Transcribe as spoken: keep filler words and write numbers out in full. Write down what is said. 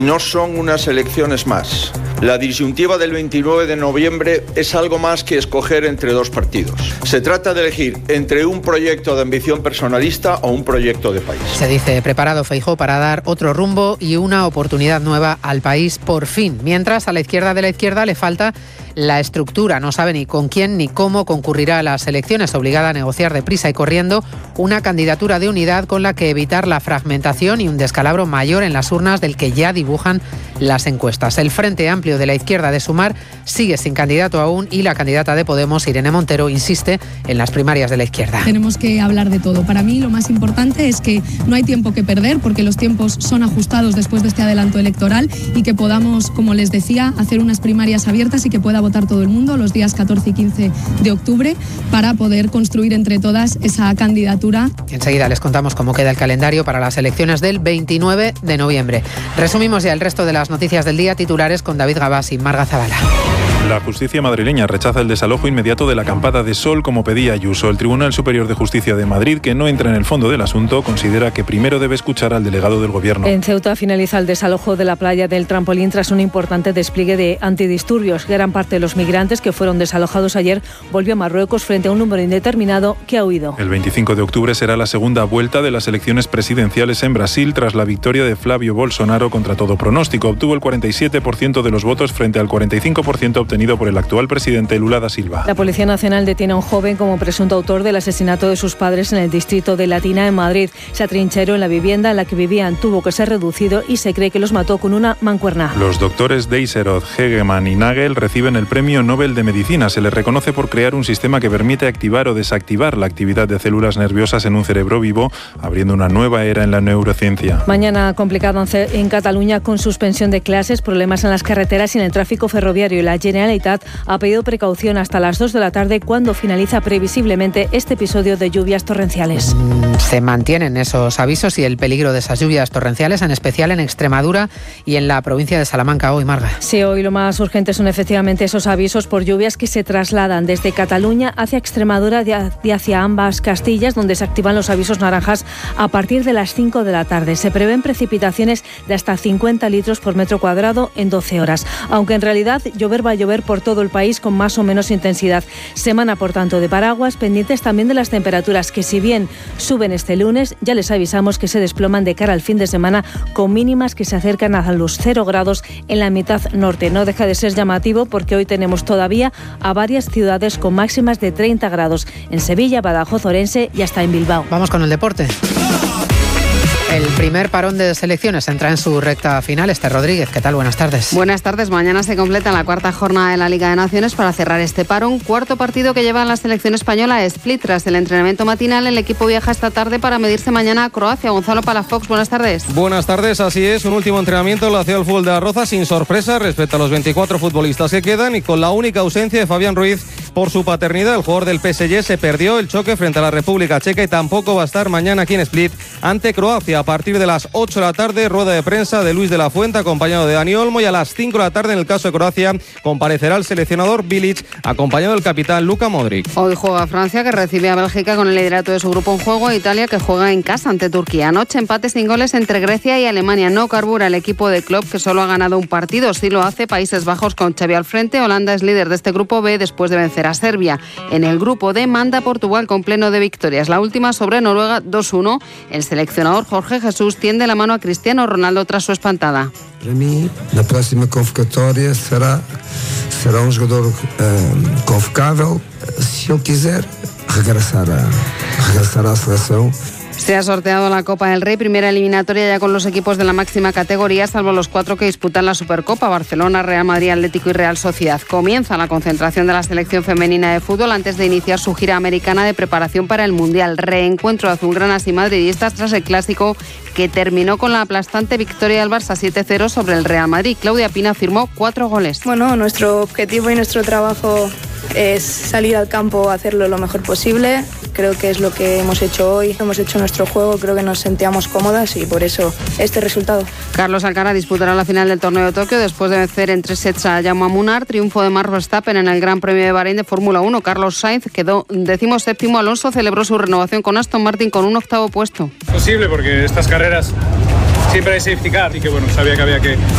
No son unas elecciones más. La disyuntiva del veintinueve de noviembre es algo más que escoger entre dos partidos. Se trata de elegir entre un proyecto de ambición personalista o un proyecto de país. Se dice preparado Feijóo para dar otro rumbo y una oportunidad nueva al país por fin. Mientras a la izquierda de la izquierda le falta la estructura. No sabe ni con quién ni cómo concurrirá a las elecciones, obligada a negociar deprisa y corriendo una candidatura de unidad con la que evitar la fragmentación y un descalabro mayor en las urnas del que ya dibujan las encuestas. El Frente Amplio de la izquierda de Sumar sigue sin candidato aún y la candidata de Podemos, Irene Montero, insiste en las primarias de la izquierda. Tenemos que hablar de todo. Para mí lo más importante es que no hay tiempo que perder porque los tiempos son ajustados después de este adelanto electoral y que podamos, como les decía, hacer unas primarias abiertas y que pueda votar todo el mundo los días catorce y quince de octubre para poder construir entre todas esa candidatura. Enseguida les contamos cómo queda el calendario para las elecciones del veintinueve de noviembre. Resumimos ya el resto de las noticias del día, titulares con David Gabás y Marga Zabala. La justicia madrileña rechaza el desalojo inmediato de la acampada de Sol como pedía Ayuso. El Tribunal Superior de Justicia de Madrid, que no entra en el fondo del asunto, considera que primero debe escuchar al delegado del Gobierno. En Ceuta finaliza el desalojo de la playa del Trampolín tras un importante despliegue de antidisturbios. Gran parte de los migrantes que fueron desalojados ayer volvió a Marruecos frente a un número indeterminado que ha huido. El veinticinco de octubre será la segunda vuelta de las elecciones presidenciales en Brasil tras la victoria de Flávio Bolsonaro contra todo pronóstico. Obtuvo el cuarenta y siete por ciento de los votos frente al cuarenta y cinco por ciento obtenido por el actual presidente Lula da Silva. La Policía Nacional detiene a un joven como presunto autor del asesinato de sus padres en el distrito de Latina, en Madrid. Se atrincheró en la vivienda en la que vivían, tuvo que ser reducido y se cree que los mató con una mancuerna. Los doctores Deiserod, Hegemann y Nagel reciben el Premio Nobel de Medicina. Se les reconoce por crear un sistema que permite activar o desactivar la actividad de células nerviosas en un cerebro vivo, abriendo una nueva era en la neurociencia. Mañana complicado en Cataluña con suspensión de clases, problemas en las carreteras y en el tráfico ferroviario. La Generalitat ha pedido precaución hasta las dos de la tarde cuando finaliza previsiblemente este episodio de lluvias torrenciales. Se mantienen esos avisos y el peligro de esas lluvias torrenciales, en especial en Extremadura y en la provincia de Salamanca hoy, Marga. Sí, hoy lo más urgente son efectivamente esos avisos por lluvias que se trasladan desde Cataluña hacia Extremadura y hacia ambas Castillas, donde se activan los avisos naranjas a partir de las cinco de la tarde. Se prevén precipitaciones de hasta cincuenta litros por metro cuadrado en doce horas. Aunque en realidad llover va a llover por todo el país con más o menos intensidad. Semana, por tanto, de paraguas, pendientes también de las temperaturas que, si bien suben este lunes, ya les avisamos que se desploman de cara al fin de semana con mínimas que se acercan a los cero grados en la mitad norte. No deja de ser llamativo porque hoy tenemos todavía a varias ciudades con máximas de treinta grados. En Sevilla, Badajoz, Orense y hasta en Bilbao. Vamos con el deporte. El primer parón de selecciones entra en su recta final. Esther Rodríguez, ¿qué tal? Buenas tardes. Buenas tardes. Mañana se completa la cuarta jornada de la Liga de Naciones para cerrar este parón. Cuarto partido que lleva la selección española a Split. Tras el entrenamiento matinal, el equipo viaja esta tarde para medirse mañana a Croacia. Gonzalo Palafox, buenas tardes. Buenas tardes, así es. Un último entrenamiento en la Ciudad del Fútbol de La Roza sin sorpresa respecto a los veinticuatro futbolistas que quedan y con la única ausencia de Fabián Ruiz por su paternidad. El jugador del P S G se perdió el choque frente a la República Checa y tampoco va a estar mañana aquí en Split ante Croacia. A partir de las ocho de la tarde, rueda de prensa de Luis de la Fuente acompañado de Dani Olmo, y a las cinco de la tarde, en el caso de Croacia, comparecerá el seleccionador Bilic acompañado del capitán Luka Modric. Hoy juega Francia, que recibe a Bélgica con el liderato de su grupo en juego, a Italia, que juega en casa ante Turquía. Anoche empate sin goles entre Grecia y Alemania. No carbura el equipo de Klopp, que solo ha ganado un partido. Sí lo hace Países Bajos con Xavi al frente. Holanda es líder de este grupo B después de vencer a Serbia. En el grupo D manda Portugal con pleno de victorias. La última sobre Noruega dos uno. El seleccionador Jorge Jesús tiende la mano a Cristiano Ronaldo tras su espantada. Para mí, la próxima convocatoria será, será un jugador eh, convocável. Si yo quiser, regresar a, regresar a la selección. Se ha sorteado la Copa del Rey, primera eliminatoria ya con los equipos de la máxima categoría, salvo los cuatro que disputan la Supercopa: Barcelona, Real Madrid, Atlético y Real Sociedad. Comienza la concentración de la selección femenina de fútbol antes de iniciar su gira americana de preparación para el Mundial. Reencuentro de azulgranas y madridistas tras el clásico que terminó con la aplastante victoria del Barça siete cero sobre el Real Madrid. Claudia Pina firmó cuatro goles. Bueno, nuestro objetivo y nuestro trabajo es salir al campo a hacerlo lo mejor posible. Creo que es lo que hemos hecho hoy. Hemos hecho nuestro juego, creo que nos sentíamos cómodas y por eso este resultado. Carlos Alcaraz disputará la final del torneo de Tokio después de vencer en tres sets a Jaume Munar. Triunfo de Max Verstappen en el Gran Premio de Bahrein de Fórmula uno. Carlos Sainz quedó decimoséptimo. Alonso celebró su renovación con Aston Martin con un octavo puesto. Posible porque estas carreras siempre hay safety car y que bueno, sabía que había que